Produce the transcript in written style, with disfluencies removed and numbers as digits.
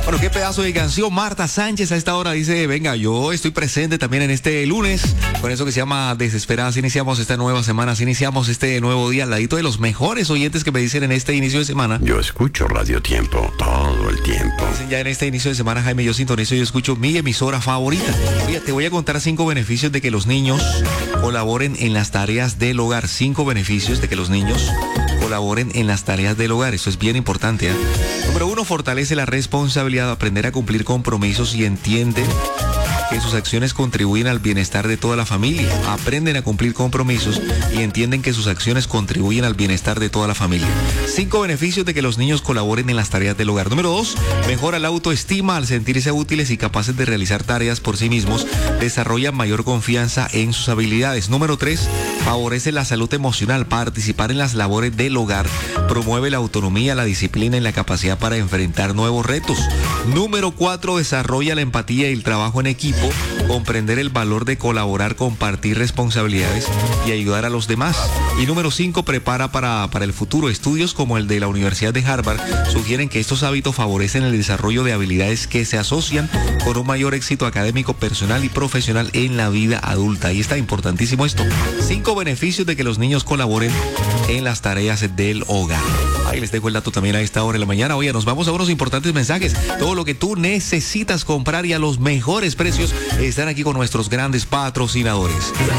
Bueno, qué pedazo de canción. Marta Sánchez a esta hora dice, venga, yo estoy presente también en este lunes con eso que se llama Desesperadas. Iniciamos esta nueva semana, iniciamos este nuevo día al ladito de los mejores oyentes que me dicen en este inicio de semana. Yo escucho Radio Tiempo todo el tiempo. Dicen ya en este inicio de semana, Jaime, yo sintonizo y escucho mi emisora favorita. Oye, te voy a contar 5 beneficios de que los niños colaboren en las tareas del hogar. 5 beneficios de que los niños colaboren en las tareas del hogar. Esto es bien importante, ¿eh? Número 1, fortalece la responsabilidad de aprender a cumplir compromisos y entiende que sus acciones contribuyen al bienestar de toda la familia. Aprenden a cumplir compromisos y entienden que sus acciones contribuyen al bienestar de toda la familia. 5 beneficios de que los niños colaboren en las tareas del hogar. Número 2, mejora la autoestima al sentirse útiles y capaces de realizar tareas por sí mismos. Desarrollan mayor confianza en sus habilidades. Número 3, favorece la salud emocional. Participar en las labores del hogar promueve la autonomía, la disciplina y la capacidad para enfrentar nuevos retos. Número 4, desarrolla la empatía y el trabajo en equipo. Comprender el valor de colaborar, compartir responsabilidades y ayudar a los demás. Y número 5, prepara para el futuro. Estudios como el de la Universidad de Harvard sugieren que estos hábitos favorecen el desarrollo de habilidades que se asocian con un mayor éxito académico, personal y profesional en la vida adulta. Ahí está, importantísimo esto. 5 beneficios de que los niños colaboren en las tareas del hogar. Ahí les dejo el dato también a esta hora de la mañana. Oye, nos vamos a unos importantes mensajes. Todo lo que tú necesitas comprar y a los mejores precios están aquí con nuestros grandes patrocinadores.